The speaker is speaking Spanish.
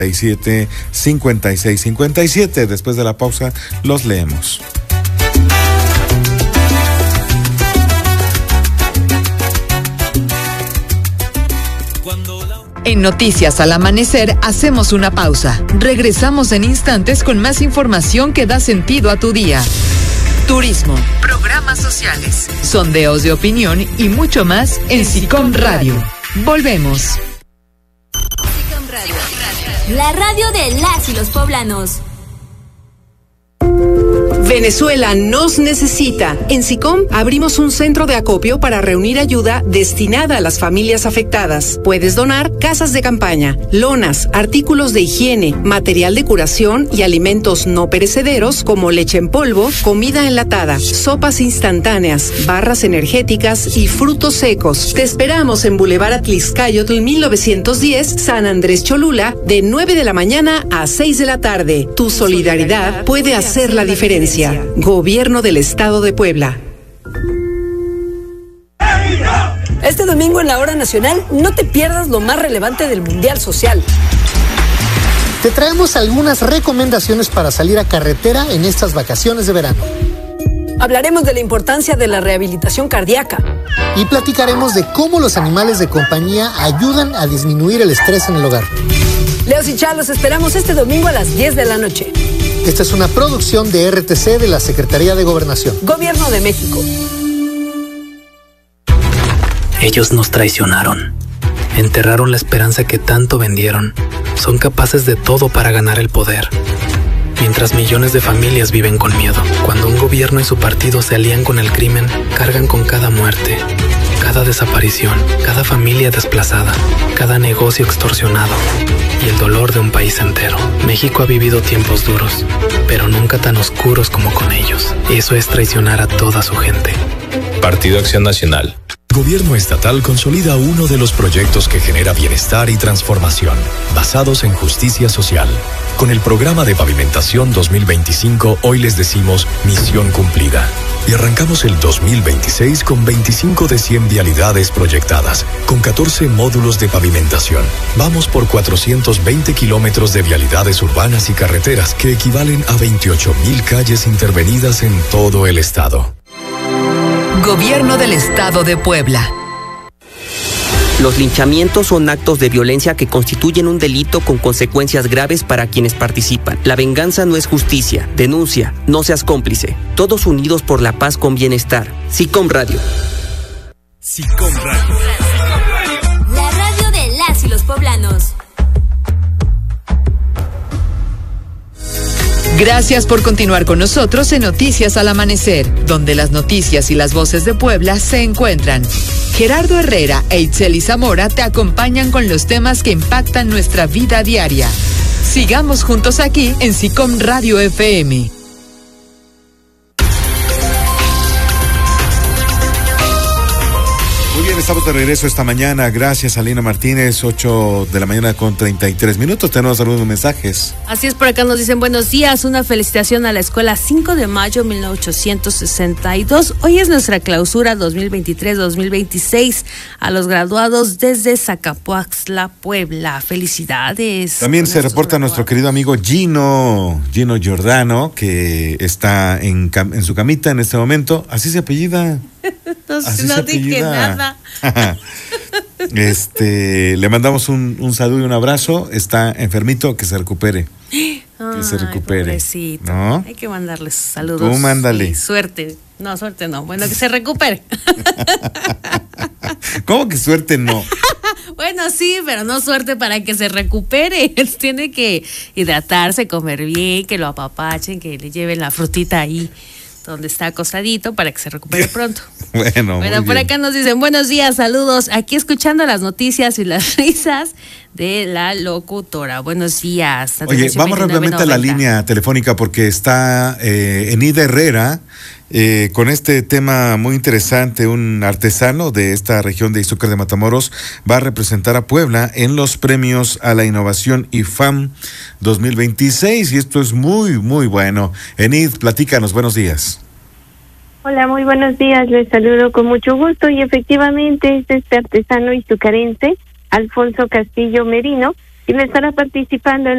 5657. Después de la pausa los leemos. En Noticias al Amanecer hacemos una pausa. Regresamos en instantes con más información que da sentido a tu día. Turismo, programas sociales, sondeos de opinión y mucho más en SICOM Radio. Volvemos. SICOM Radio, la radio de las y los poblanos. Venezuela nos necesita. En SICOM abrimos un centro de acopio para reunir ayuda destinada a las familias afectadas. Puedes donar casas de campaña, lonas, artículos de higiene, material de curación y alimentos no perecederos como leche en polvo, comida enlatada, sopas instantáneas, barras energéticas y frutos secos. Te esperamos en Boulevard Atlixcáyotl 1910, San Andrés Cholula, de 9 de la mañana a 6 de la tarde. Tu solidaridad puede hacer la diferencia. Gobierno del Estado de Puebla. Este domingo en la Hora Nacional no te pierdas lo más relevante del Mundial Social. Te traemos algunas recomendaciones para salir a carretera en estas vacaciones de verano. Hablaremos de la importancia de la rehabilitación cardíaca. Y platicaremos de cómo los animales de compañía ayudan a disminuir el estrés en el hogar. Leos y Chá, los esperamos este domingo a las 10 de la noche. Esta es una producción de RTC de la Secretaría de Gobernación. Gobierno de México. Ellos nos traicionaron. Enterraron la esperanza que tanto vendieron. Son capaces de todo para ganar el poder. Mientras millones de familias viven con miedo. Cuando un gobierno y su partido se alían con el crimen, cargan con cada muerte, cada desaparición, cada familia desplazada, cada negocio extorsionado y el dolor de un país entero. México ha vivido tiempos duros, pero nunca tan oscuros como con ellos. Eso es traicionar a toda su gente. Partido Acción Nacional. Gobierno estatal consolida uno de los proyectos que genera bienestar y transformación, basados en justicia social. Con el programa de pavimentación 2025, hoy les decimos misión cumplida. Y arrancamos el 2026 con 25 de 100 vialidades proyectadas, con 14 módulos de pavimentación. Vamos por 420 kilómetros de vialidades urbanas y carreteras, que equivalen a 28,000 calles intervenidas en todo el estado. Gobierno del Estado de Puebla. Los linchamientos son actos de violencia que constituyen un delito con consecuencias graves para quienes participan. La venganza no es justicia. Denuncia, no seas cómplice. Todos unidos por la paz con bienestar. SICOM Radio. SICOM Radio. La radio de las y los poblanos. Gracias por continuar con nosotros en Noticias al Amanecer, donde las noticias y las voces de Puebla se encuentran. Gerardo Herrera e Itzeli Zamora te acompañan con los temas que impactan nuestra vida diaria. Sigamos juntos aquí en SICOM Radio FM. Muy bien, estamos de regreso esta mañana. Gracias, Alina Martínez. 8 de la mañana con 33 minutos. Tenemos algunos mensajes. Así es, por acá nos dicen buenos días. Una felicitación a la escuela 5 de mayo 1862. Hoy es nuestra clausura 2023-2026. A los graduados desde Zacapuaxtla, Puebla. Felicidades. También se reporta nuestro querido amigo Gino Giordano, que está en su camita en este momento. Así se apellida. No dije nada. Le mandamos un saludo y un abrazo. Está enfermito, que se recupere. Que se recupere. Pobrecito. ¿No? Hay que mandarles saludos. Tú mándale. Y suerte. No, suerte no. Bueno, que se recupere. ¿Cómo que suerte no? Bueno, sí, pero no suerte para que se recupere. Tiene que hidratarse, comer bien, que lo apapachen, que le lleven la frutita ahí donde está acostadito para que se recupere pronto. Bueno, por acá nos dicen buenos días, saludos, aquí escuchando las noticias y las risas de la locutora. Buenos días. Oye, vamos rápidamente a la línea telefónica porque está Enida Herrera con este tema muy interesante. Un artesano de esta región de Izúcar de Matamoros va a representar a Puebla en los premios a la innovación IFAM 2026 y esto es muy, muy bueno. Enid, platícanos, buenos días. Hola, muy buenos días, les saludo con mucho gusto y efectivamente es este artesano izucarense, Alfonso Castillo Merino, quien estará participando en